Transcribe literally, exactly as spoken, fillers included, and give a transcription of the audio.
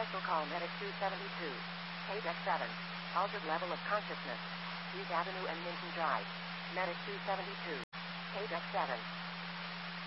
Universal call Medic two seventy-two. Page X seven. Altered level of consciousness. Hughes Avenue and Minton Drive. Medic two seventy-two. Page X seven.